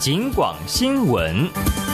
警广新闻。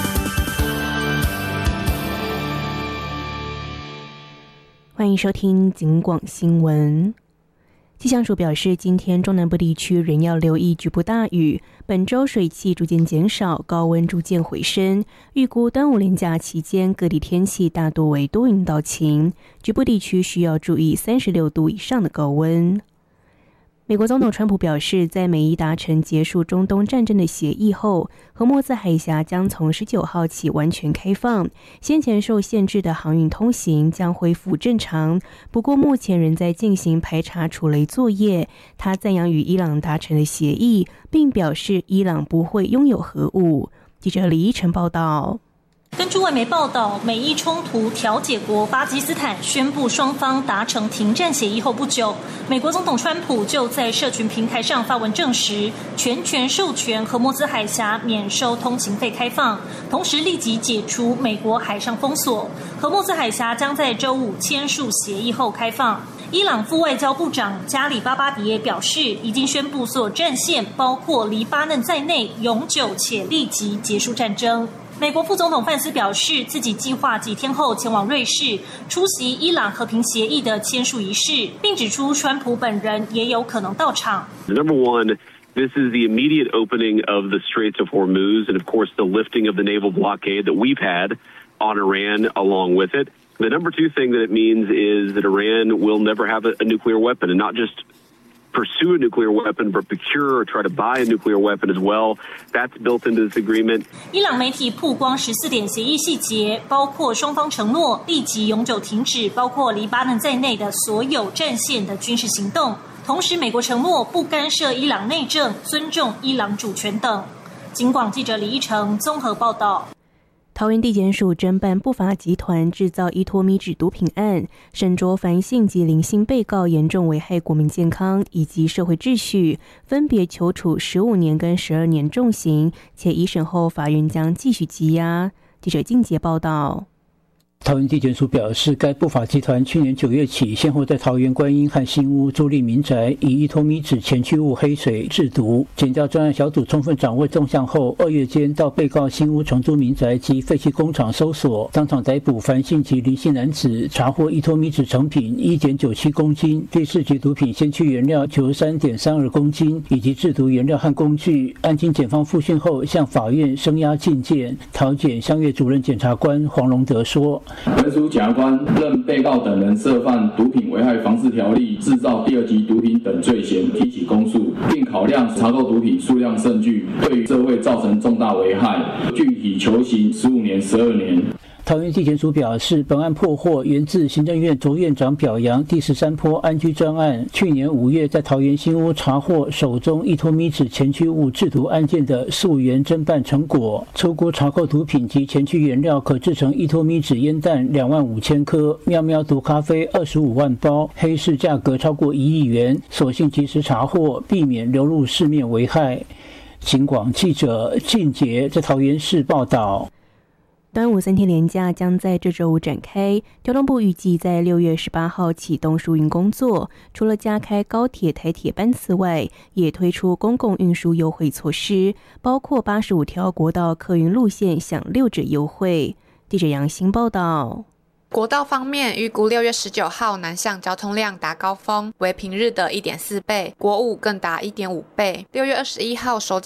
欢迎收听警广新闻。气象署表示，今天中南部地区仍要留意局部大雨，本周水汽逐渐减少，高温逐渐回升。预估端午连假期间各地天气大多为多云到晴，局部地区需要注意36度以上的高温。美国总统川普表示，在美伊达成结束中东战争的协议后，荷默兹海峡将从19号起完全开放，先前受限制的航运通行将恢复正常。不过目前仍在进行排查除雷作业。他赞扬与伊朗达成的协议，并表示伊朗不会拥有核武。记者李依晨报道。 根据外媒报道，美伊冲突调解国巴基斯坦宣布双方达成停战协议后不久，美国总统川普就在社群平台上发文证实，全权授权荷默兹海峡免收通行费开放，同时立即解除美国海上封锁。荷默兹海峡将在周五签署协议后开放。伊朗副外交部长加里巴巴迪也表示，已经宣布所有战线，包括黎巴嫩在内，永久且立即结束战争。美国副总统范斯表示，自己计划几天后前往瑞士出席伊朗和平协议的签署仪式，并指出川普本人也有可能到场。 Number one, this is the immediate opening of the Straits of Hormuz, and of course the lifting of the naval blockade that we've had on Iran along with it. The number two thing that it means is that Iran will never have a nuclear weapon, and not just pursue a nuclear weapon, but procure or try to buy a nuclear weapon as well. That's built into this agreement. 伊朗媒体曝光14点协议细节，包括双方承诺立即永久停止包括黎巴嫩在内的所有战线的军事行动，同时美国承诺不干涉伊朗内政，尊重伊朗主权等。警广记者李依成综合报道。 桃园地检署侦办不法集团制造依托咪脂毒品案，沈卓凡性及林姓被告严重危害国民健康以及社会秩序，分别求处15年跟12年重刑，且一审后法院将继续羁押。记者静杰报道。 桃园地检署表示，该不法集团去年9月起，先后在桃园观音和新屋租赁民宅，以依托咪脂前驱物黑水制毒。检调专案小组充分掌握纵向后，2月间到被告新屋重租民宅及废弃工厂搜索，当场逮捕樊姓及林姓男子，查获依托咪脂成品1.97公斤，第4级毒品先驱原料93.32公斤，以及制毒原料和工具。案经检方复讯后，向法院声押进见。桃检乡岳主任检察官黄荣德说。 本署检察官认被告等人涉犯毒品危害防治条例制造第2级毒品等罪嫌，提起公诉，并考量查扣毒品数量甚巨，对社会造成重大危害，具体求刑15年、12年。 桃园地检署表示，本案破获源自行政院卓院长表扬第13波安居专案，去年5月在桃园新屋查获手中依托咪脂前驱物制毒案件的溯源侦办成果，初估查扣毒品及前驱原料可制成依托咪脂烟弹25000颗，喵喵毒咖啡25万包，黑市价格超过1亿元，所幸及时查获，避免流入市面危害。警广记者靳杰在桃园市报道。 端午3天连假将在这周五展开，交通部预计在6月18号启动疏运工作，除了加开高铁、台铁班次外，也推出公共运输优惠措施，包括85条国道客运路线享6折优惠。记者杨欣报道。 国道方面，预估6月19号南向交通量达高峰，为平日的1.4倍，国五更达1.5倍。6月21号首